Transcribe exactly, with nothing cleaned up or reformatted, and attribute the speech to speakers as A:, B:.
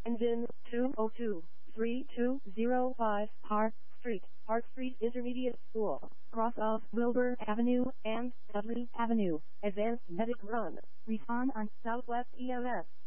A: Engine two oh two, three two zero five Park Street, Park Street Intermediate School, cross of Wilbur Avenue and Dudley Avenue, advanced medic run. Respond on Southwest E M S.